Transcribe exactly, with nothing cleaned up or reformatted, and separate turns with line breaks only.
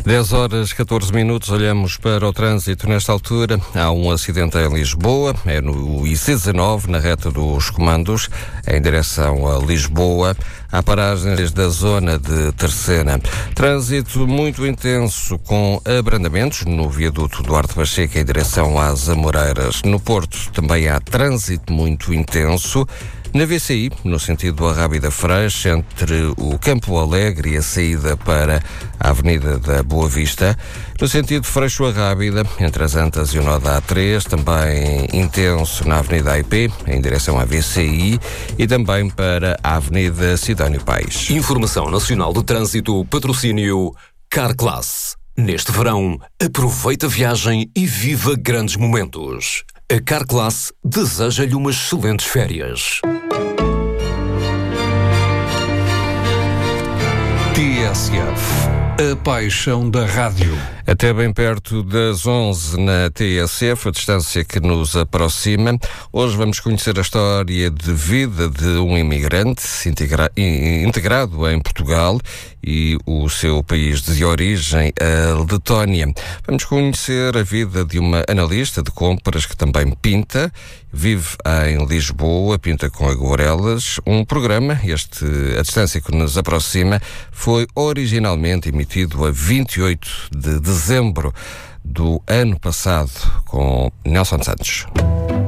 dez horas, catorze minutos, olhamos para o trânsito nesta altura. Há um acidente em Lisboa, é no I C dezanove, na reta dos Comandos, em direção a Lisboa. Há paragens da zona de Terceira. Trânsito muito intenso, com abrandamentos no viaduto Duarte Pacheco em direção às Amoreiras. No Porto também há trânsito muito intenso. Na V C I, no sentido Arrábida Freixo, entre o Campo Alegre e a saída para a Avenida da Boa Vista. No sentido Freixo Arrábida, entre as Antas e o nó da A três, também intenso na Avenida A I P, em direção à V C I, e também para a Avenida Sidónio Paes.
Informação Nacional de Trânsito, patrocínio Carclass. Neste verão, aproveita a viagem e viva grandes momentos. A Carclass deseja-lhe umas excelentes férias.
T S F, a paixão da rádio.
Até bem perto das onze na T S F, a distância que nos aproxima. Hoje vamos conhecer a história de vida de um imigrante integra- integrado em Portugal e o seu país de origem, a Letónia. Vamos conhecer a vida de uma analista de compras que também pinta, vive em Lisboa, pinta com aguarelas. Um programa, este, a distância que nos aproxima, foi originalmente emitido a vinte e oito de dezembro do ano passado, com Nelson Santos.